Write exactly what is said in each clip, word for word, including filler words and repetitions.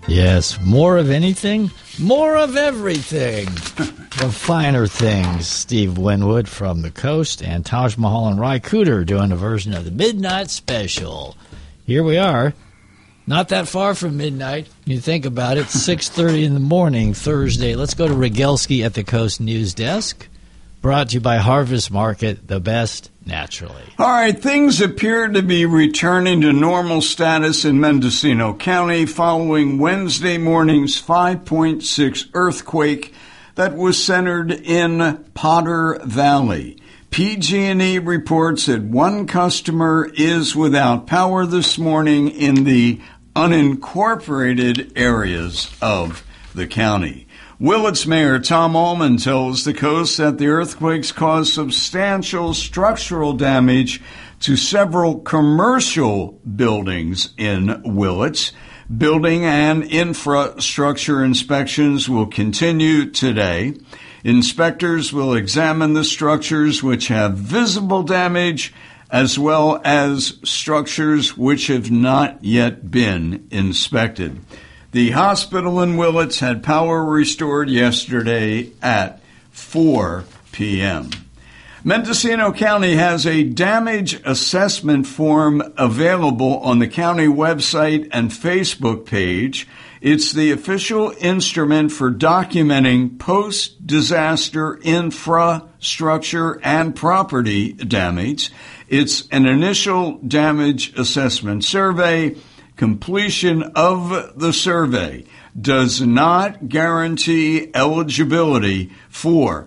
Yes, more of anything, more of everything. The finer things. Steve Winwood from the Coast and Taj Mahal and Ry Cooder doing a version of the Midnight Special. Here we are, not that far from midnight. You think about it, six thirty in the morning, Thursday. Let's go to Rogelski at the Coast News Desk. Brought to you by Harvest Market, the best naturally. All right, things appear to be returning to normal status in Mendocino County following Wednesday morning's five point six earthquake that was centered in Potter Valley. P G and E reports that one customer is without power this morning in the unincorporated areas of the county. Willits Mayor Tom Allman tells the Coast that the earthquakes caused substantial structural damage to several commercial buildings in Willits. Building and infrastructure inspections will continue today. Inspectors will examine the structures which have visible damage as well as structures which have not yet been inspected. The hospital in Willits had power restored yesterday at four p.m. Mendocino County has a damage assessment form available on the county website and Facebook page. It's the official instrument for documenting post-disaster infrastructure and property damage. It's an initial damage assessment survey. Completion of the survey does not guarantee eligibility for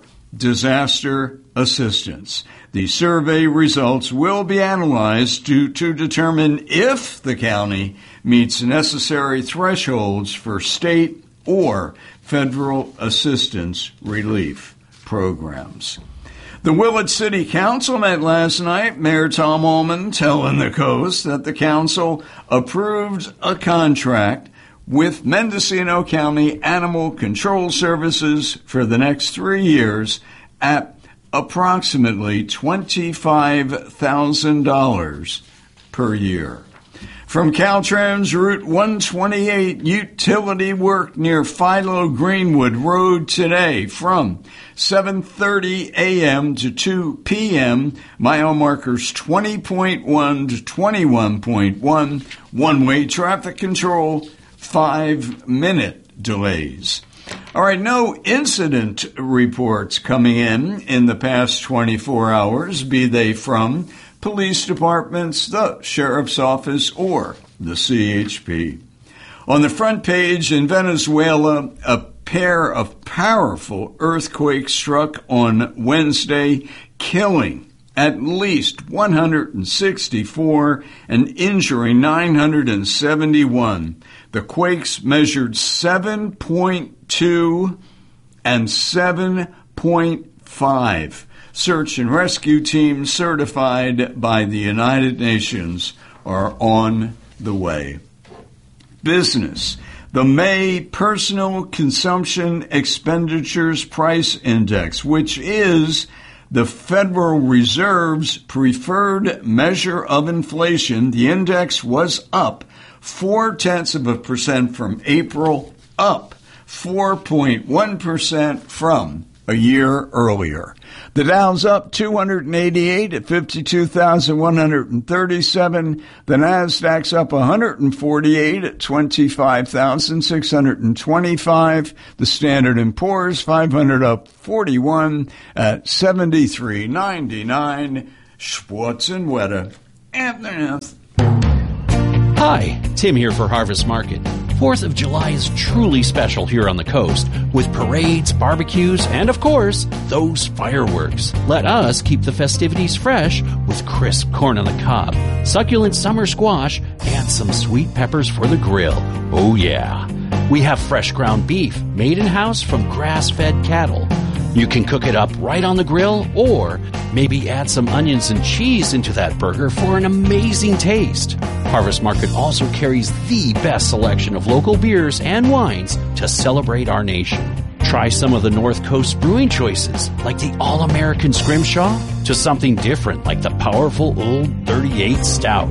disaster assistance. The survey results will be analyzed to, to determine if the county meets necessary thresholds for state or federal assistance relief programs. The Willits City Council met last night. Mayor Tom Allman telling the Coast that the council approved a contract with Mendocino County Animal Control Services for the next three years at approximately twenty-five thousand dollars per year. From Caltrans Route one twenty-eight, utility work near Philo Greenwood Road today from seven thirty a.m. to two p.m. Mile markers twenty point one to twenty-one point one. One-way traffic control, five-minute delays. All right, no incident reports coming in in the past twenty-four hours, be they from police departments, the sheriff's office, or the C H P. On the front page in Venezuela, a pair of powerful earthquakes struck on Wednesday, killing at least one hundred sixty-four and injuring nine hundred seventy-one. The quakes measured seven point two and seven point five. Search and rescue teams certified by the United Nations are on the way. Business. The May Personal Consumption Expenditures Price Index, which is the Federal Reserve's preferred measure of inflation, the index was up four-tenths of a percent from April, up four point one percent from a year earlier. The Dow's up two hundred eighty-eight at fifty-two thousand one hundred thirty-seven. The Nasdaq's up one hundred forty-eight at twenty-five thousand six hundred twenty-five. The Standard and Poor's five hundred up forty-one at seventy-three ninety-nine. Schwartz and Weta. Aftermath. Hi, Tim here for Harvest Market. fourth of July is truly special here on the Coast with parades, barbecues, and of course, those fireworks. Let us keep the festivities fresh with crisp corn on the cob, succulent summer squash, and some sweet peppers for the grill. Oh yeah. We have fresh ground beef made in-house from grass-fed cattle. You can cook it up right on the grill or maybe add some onions and cheese into that burger for an amazing taste. Harvest Market also carries the best selection of local beers and wines to celebrate our nation. Try some of the North Coast brewing choices, like the All-American Scrimshaw, to something different like the powerful Old thirty-eight Stout.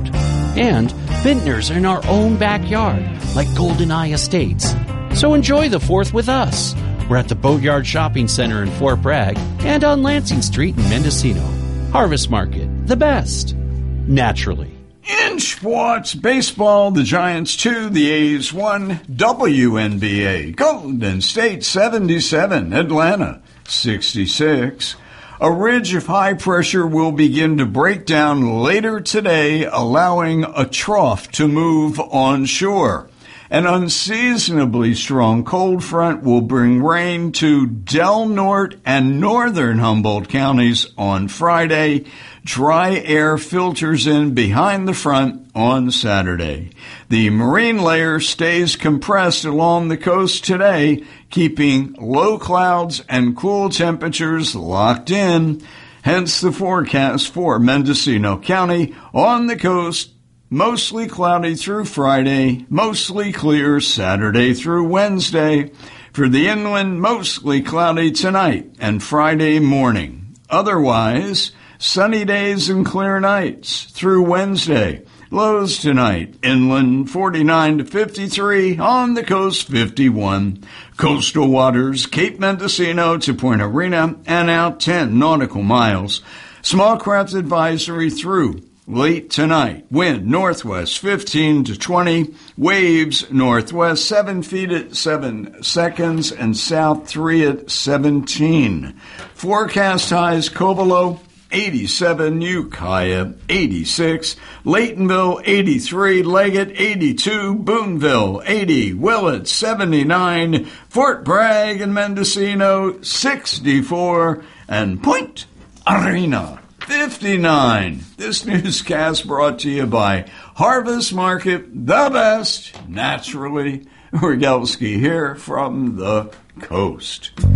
And vintners in our own backyard, like Golden Eye Estates. So enjoy the fourth with us. We're at the Boatyard Shopping Center in Fort Bragg and on Lansing Street in Mendocino. Harvest Market, the best. Naturally. In sports, baseball, the Giants two, the A's one, W N B A, Golden State seventy-seven, Atlanta sixty-six. A ridge of high pressure will begin to break down later today, allowing a trough to move onshore. An unseasonably strong cold front will bring rain to Del Norte and northern Humboldt counties on Friday. Dry air filters in behind the front on Saturday. The marine layer stays compressed along the coast today, keeping low clouds and cool temperatures locked in. Hence the forecast for Mendocino County on the coast. Mostly cloudy through Friday, mostly clear Saturday through Wednesday. For the inland, mostly cloudy tonight and Friday morning. Otherwise, sunny days and clear nights through Wednesday. Lows tonight, inland forty-nine to fifty-three, on the coast fifty-one. Coastal waters, Cape Mendocino to Point Arena and out ten nautical miles. Small craft advisory through late tonight. Wind northwest fifteen to twenty. Waves northwest seven feet at seven seconds and south three at seventeen. Forecast highs Covelo eighty-seven, Ukiah eighty-six, Laytonville eighty-three, Leggett eighty-two, Boonville eighty, Willett seventy-nine, Fort Bragg and Mendocino sixty-four, and Point Arena fifty-nine. This newscast brought to you by Harvest Market, the best, naturally. Rogalski here from the coast.